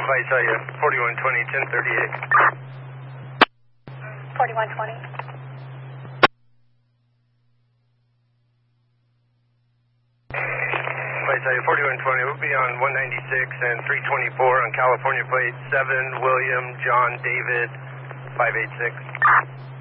Visalia, 4120, 1038. 4120. Visalia, 4120, we'll be on 196 and 324 on California plate 7, William, John, David, 586.